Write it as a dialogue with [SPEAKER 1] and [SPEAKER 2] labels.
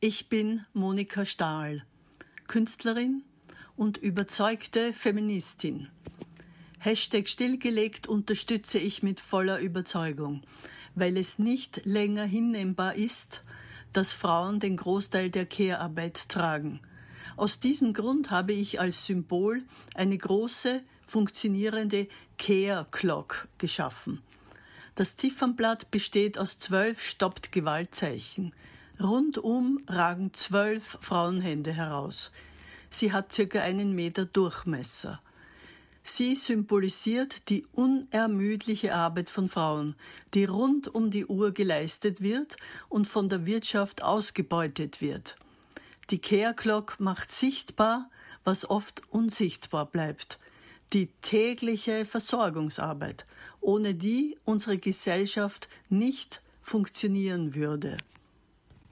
[SPEAKER 1] Ich bin Monika Stahl, Künstlerin und überzeugte Feministin. #stillgelegt unterstütze ich mit voller Überzeugung, weil es nicht länger hinnehmbar ist, dass Frauen den Großteil der Care-Arbeit tragen. Aus diesem Grund habe ich als Symbol eine große, funktionierende Care-Clock geschaffen. Das Ziffernblatt besteht aus 12 Stoppt-Gewaltzeichen. Rundum ragen 12 Frauenhände heraus. Sie hat circa 1 Meter Durchmesser. Sie symbolisiert die unermüdliche Arbeit von Frauen, die rund um die Uhr geleistet wird und von der Wirtschaft ausgebeutet wird. Die Care Clock macht sichtbar, was oft unsichtbar bleibt. Die tägliche Versorgungsarbeit, ohne die unsere Gesellschaft nicht funktionieren würde.